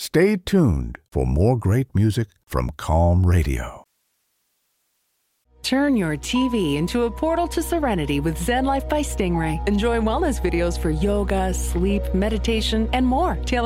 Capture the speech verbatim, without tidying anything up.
Stay tuned for more great music from Calm Radio. Turn your T V into a portal to serenity with Zen Life by Stingray. Enjoy wellness videos for yoga, sleep, meditation, and more.